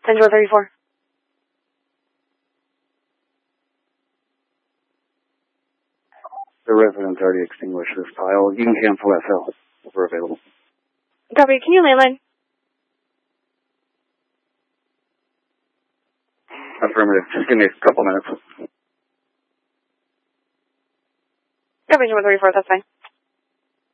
10-34. The resident's already extinguished this tile. You can cancel that cell if we're available. Copy. Can you landline? Affirmative. Just give me a couple minutes. Copy, 134. That's fine.